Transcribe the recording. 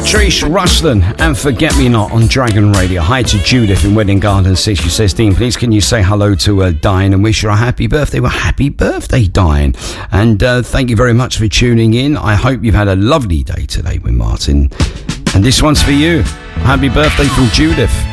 Trish Ruslan and Forget Me Not on Dragon Radio. Hi to Judith in Wedding Garden City. She says, Dean, please can you say hello to Diane and wish her a happy birthday? Well, happy birthday, Diane. And thank you very much for tuning in. I hope you've had a lovely day today with Martin. And this one's for you. Happy birthday from Judith.